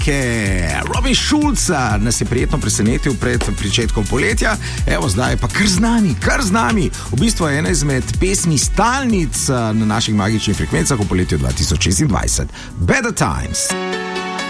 Amerike. Robin Schulz nas je prijetno presenetil pred pričetkom poletja, evo zdaj pa kar z nami. V bistvu je ena izmed pesmi stalnic na naših magičnih frekvencah v poletju 2026. Better Times.